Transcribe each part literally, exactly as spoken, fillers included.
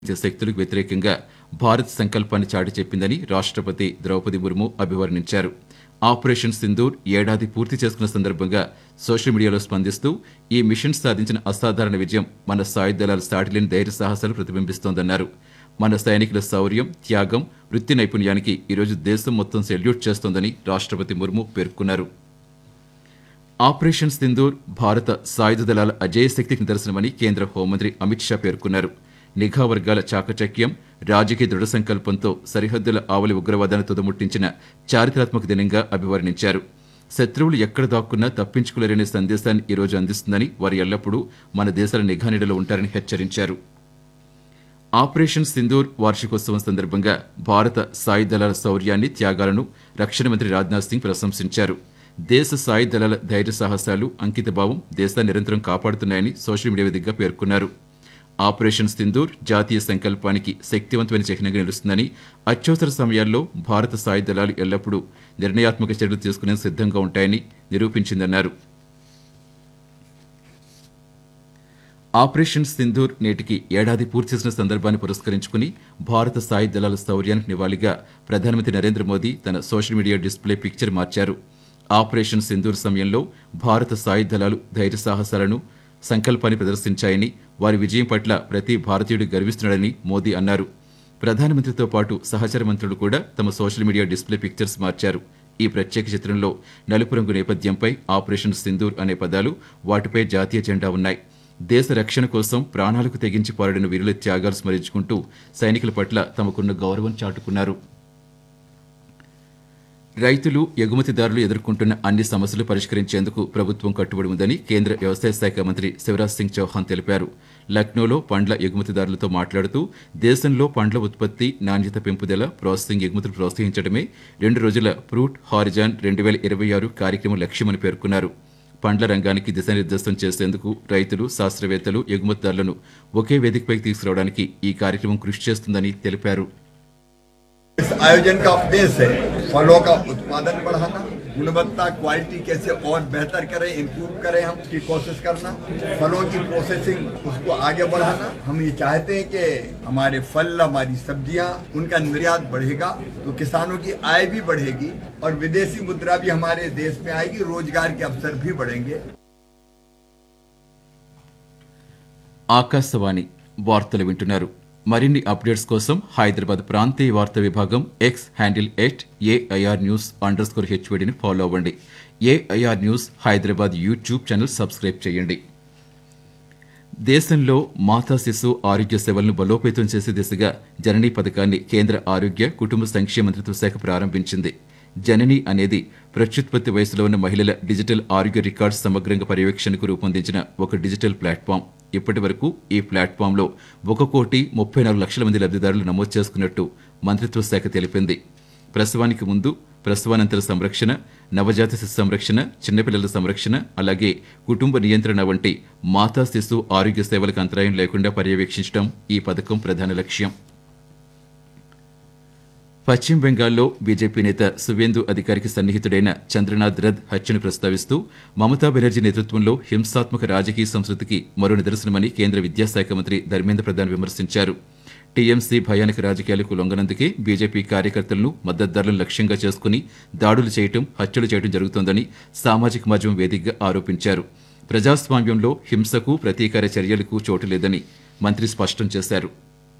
శక్తులకు వ్యతిరేకంగా భారత్ సంకల్పాన్ని చాటి చెప్పిందని రాష్ట్రపతి ద్రౌపది ముర్ము అభివర్ణించారు. ఆపరేషన్ సింధూర్ ఏడాది పూర్తి చేసుకున్న సందర్భంగా సోషల్ మీడియాలో స్పందిస్తూ ఈ మిషన్ సాధించిన అసాధారణ విజయం మన సాయుధ దళాల సాటిలేని ధైర్య సాహసాలు ప్రతిబింబిస్తోందన్నారు. మన సైనికుల శౌర్యం, త్యాగం, వృత్తి నైపుణ్యానికి ఈరోజు దేశం మొత్తం సెల్యూట్ చేస్తోందని రాష్ట్రపతి ముర్ము పేర్కొన్నారు. ఆపరేషన్ సింధూర్ భారత సాయుధ దళాల అజేయ శక్తికి నిదర్శనమని కేంద్ర హోంమంత్రి అమిత్ షా పేర్కొన్నారు. నిఘా వర్గాల చాకచక్యం, రాజకీయ దృఢ సంకల్పంతో సరిహద్దుల ఆవలి ఉగ్రవాదాన్ని తుదముట్టించిన చారిత్రాత్మక దినంగా అభివర్ణించారు. శత్రువులు ఎక్కడ దాక్కున్నా తప్పించుకోలేరనే సందేశాన్ని ఈరోజు అందిస్తుందని, వారు ఎల్లప్పుడూ మన దేశాల నిఘా నీడలో ఉంటారని హెచ్చరించారు. ఆపరేషన్ సింధూర్ వార్షికోత్సవం సందర్భంగా భారత సాయుధ దళాల శౌర్యాన్ని, త్యాగాలను రక్షణ మంత్రి రాజ్నాథ్ సింగ్ ప్రశంసించారు. దేశ సాయుధ దళాల ధైర్య సాహసాలు, అంకితభావం దేశాన్ని నిరంతరం కాపాడుతున్నాయని సోషల్ మీడియా వేదికగా పేర్కొన్నారు. ఆపరేషన్ సింధూర్ జాతీయ సంకల్పానికి శక్తివంతమైన చిహ్నంగా నిలుస్తుందని, అత్యవసర సమయాల్లో భారత సాయుధ దళాలు ఎల్లప్పుడూ నిర్ణయాత్మక చర్యలు తీసుకునేందుకు సిద్ధంగా ఉంటాయని నిరూపించిందన్నారు. ఆపరేషన్ సింధూర్ నేటికి ఏడాది పూర్తి చేసిన సందర్భాన్ని పురస్కరించుకుని భారత సాయుధ దళాల శౌర్యానికి నివాళిగా ప్రధానమంత్రి నరేంద్ర మోదీ తన సోషల్ మీడియా డిస్ప్లే పిక్చర్ మార్చారు. ఆపరేషన్ సింధూర్ సమయంలో భారత సాయుధ దళాలు ధైర్య సాహసాలను, సంకల్పాన్ని ప్రదర్శించాయని, వారి విజయం పట్ల ప్రతి భారతీయుడు గర్విస్తున్నాడని మోదీ అన్నారు. ప్రధానమంత్రితో పాటు సహచర మంత్రులు కూడా తమ సోషల్ మీడియా డిస్ప్లే పిక్చర్స్ మార్చారు. ఈ ప్రత్యేక చిత్రంలో నలుపు రంగు నేపథ్యంపై ఆపరేషన్ సింధూర్ అనే పదాలు, వాటిపై జాతీయ జెండా ఉన్నాయి. దేశ రక్షణ కోసం ప్రాణాలకు తెగించి పోరాడిన వీరుల త్యాగాలు స్మరించుకుంటూ సైనికుల పట్ల తమకున్న గౌరవం చాటుకున్నారు. రైతులు, ఎగుమతిదారులు ఎదుర్కొంటున్న అన్ని సమస్యలు పరిష్కరించేందుకు ప్రభుత్వం కట్టుబడి ఉందని కేంద్ర వ్యవసాయ శాఖ మంత్రి శివరాజ్ సింగ్ చౌహాన్ తెలిపారు. లక్నోలో పండ్ల ఎగుమతిదారులతో మాట్లాడుతూ దేశంలో పండ్ల ఉత్పత్తి, నాణ్యత పెంపుదల, ప్రాసెసింగ్ ఎగుమతులు ప్రోత్సహించడమే రెండు రోజుల ఫ్రూట్ హారిజాన్ రెండు వేల ఇరవై ఆరు కార్యక్రమం లక్ష్యమని పేర్కొన్నారు. పండ్ల రంగానికి దిశానిర్దేశం చేసేందుకు రైతులు, శాస్త్రవేత్తలు, ఎగుమతిదారులను ఒకే వేదికపైకి తీసుకురావడానికి ఈ కార్యక్రమం కృషి చేస్తుందని తెలిపారు. इस आयोजन का उद्देश्य है फलों का उत्पादन बढ़ाना, गुणवत्ता, क्वालिटी कैसे और बेहतर करें, इम्प्रूव करें, हम उसकी कोशिश करना, फलों की प्रोसेसिंग उसको आगे बढ़ाना. हम ये चाहते हैं कि हमारे फल, हमारी सब्जियां, उनका निर्यात बढ़ेगा तो किसानों की आय भी बढ़ेगी और विदेशी मुद्रा भी हमारे देश में आएगी, रोजगार के अवसर भी बढ़ेंगे. ఆకాశవాణి వార్తలు వింటున్నారు. మరిన్ని అప్డేట్స్ కోసం హైదరాబాద్ ప్రాంతీయ వార్తా విభాగం X handle at AIR news under score హెచ్వీడీని follow అవ్వండి. AIR news Hyderabad YouTube channel subscribe చేయండి. దేశంలో మాతా శిశు ఆరోగ్య సేవలను బలోపేతం చేసే దిశగా జననీ పథకాన్ని కేంద్ర ఆరోగ్య, కుటుంబ సంక్షేమ మంత్రిత్వ శాఖ ప్రారంభించింది. జనని అనేది ప్రత్యుత్పత్తి వయసులో ఉన్న మహిళల డిజిటల్ ఆరోగ్య రికార్డ్స్ సమగ్రంగా పర్యవేక్షణకు రూపొందించిన ఒక డిజిటల్ ప్లాట్ఫామ్. ఇప్పటి వరకు ఈ ప్లాట్ఫామ్లో ఒక కోటి ముప్పై నాలుగు లక్షల మంది లబ్ధిదారులు నమోదు చేసుకున్నట్టు మంత్రిత్వ శాఖ తెలిపింది. ప్రసవానికి ముందు, ప్రసవానంతర సంరక్షణ, నవజాత శిశు సంరక్షణ, చిన్నపిల్లల సంరక్షణ, అలాగే కుటుంబ నియంత్రణ వంటి మాతా శిశు ఆరోగ్య సేవలకు అంతరాయం లేకుండా పర్యవేక్షించడం ఈ పథకం ప్రధాన లక్ష్యం. పశ్చిమ బెంగాల్లో బీజేపీ నేత సువేందు అధికారికి సన్నిహితుడైన చంద్రనాథ్ రథ్ హత్యను ప్రస్తావిస్తూ మమతా బెనర్జీ నేతృత్వంలో హింసాత్మక రాజకీయ సంస్కృతికి మరో నిదర్శనమని కేంద్ర విద్యాశాఖ మంత్రి ధర్మేంద్ర ప్రధాన్ విమర్శించారు. టీఎంసీ భయానక రాజకీయాలకు లొంగనందుకే బీజేపీ కార్యకర్తలను, మద్దతుదారులను లక్ష్యంగా చేసుకుని దాడులు చేయటం, హత్యలు చేయడం జరుగుతోందని సామాజిక మాధ్యమం వేదికగా ఆరోపించారు. ప్రజాస్వామ్యంలో హింసకు, ప్రతీకార చర్యలకు చోటు లేదని మంత్రి స్పష్టం చేశారు.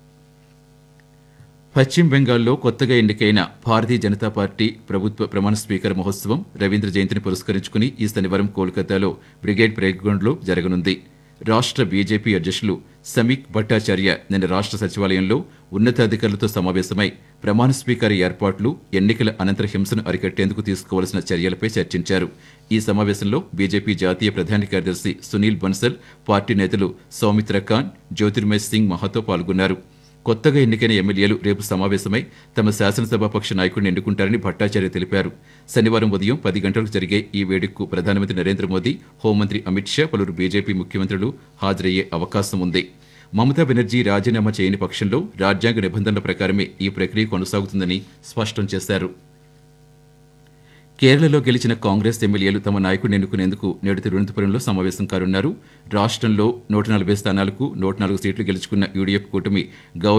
పశ్చిమ బెంగాల్లో కొత్తగా ఎన్నికైన భారతీయ జనతా పార్టీ ప్రభుత్వ ప్రమాణ స్వీకార మహోత్సవం రవీంద్ర జయంతిని పురస్కరించుకుని ఈ శనివారం కోల్కతాలో బ్రిగేడ్ పరేడ్ గ్రౌండ్లో జరగనుంది. రాష్ట్ర బీజేపీ అధ్యక్షులు సమీక్ భట్టాచార్య నిన్న రాష్ట్ర సచివాలయంలో ఉన్నతాధికారులతో సమావేశమై ప్రమాణ స్వీకార ఏర్పాట్లు, ఎన్నికల అనంతర హింసను అరికట్టేందుకు తీసుకోవాల్సిన చర్యలపై చర్చించారు. ఈ సమావేశంలో బీజేపీ జాతీయ ప్రధాన కార్యదర్శి సునీల్ బన్సల్, పార్టీ నేతలు సౌమిత్ర ఖాన్, జ్యోతిర్మయ్ సింగ్ మహాతో పాల్గొన్నారు. కొత్తగా ఎన్నికైన ఎమ్మెల్యేలు రేపు సమావేశమై తమ శాసనసభాపక్ష నాయకుడిని ఎన్నుకుంటారని భట్టాచార్య తెలిపారు. శనివారం ఉదయం పది గంటలకు జరిగే ఈ వేడుకకు ప్రధానమంత్రి నరేంద్ర మోదీ, హోంమంత్రి అమిత్ షా, పలువురు బీజేపీ ముఖ్యమంత్రులు హాజరయ్యే అవకాశం ఉంది. మమతా బెనర్జీ రాజీనామా చేయని పక్షంలో రాజ్యాంగ నిబంధనల ప్రకారమే ఈ ప్రక్రియ కొనసాగుతుందని స్పష్టం చేశారు. కేరళలో గెలిచిన కాంగ్రెస్ ఎమ్మెల్యేలు తమ నాయకుడిని ఎన్నుకునేందుకు నేడు తిరువనంతపురంలో సమావేశం కానున్నారు. రాష్ట్రంలో నూట నలభై స్థానాలకు నూట నాలుగు సీట్లు గెలుచుకున్న యూడీఎఫ్ కూటమి గౌరవ